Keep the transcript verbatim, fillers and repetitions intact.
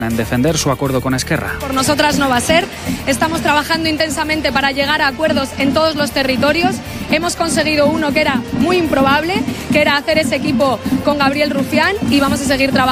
en defender su acuerdo con Esquerra. Por nosotras no va a ser. Estamos trabajando intensamente para llegar a acuerdos en todos los territorios. Hemos conseguido uno que era muy improbable, que era hacer ese equipo con Gabriel Rufián, y vamos a seguir trabajando.